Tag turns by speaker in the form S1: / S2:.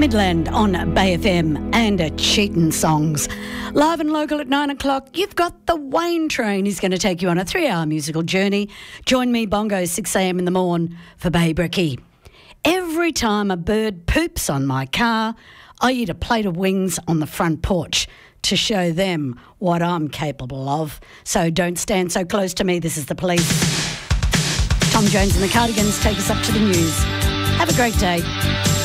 S1: Midland on Bay FM and Cheatin' Songs. Live and local at 9 o'clock, you've got the Wayne Train. He's going to take you on a 3-hour musical journey. Join me, Bongo, 6 a.m. in the morn for Bay Bricky. Every time a bird poops on my car, I eat a plate of wings on the front porch to show them what I'm capable of. So don't stand so close to me. This is the Police. Tom Jones and the Cardigans take us up to the news. Have a great day.